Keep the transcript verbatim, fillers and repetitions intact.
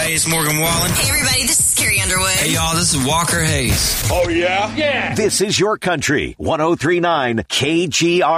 Hey, it's Morgan Wallen. Hey, everybody, this is Carrie Underwood. Hey, y'all, this is Walker Hayes. Oh, yeah? Yeah. This is your country. one oh three point nine K G R.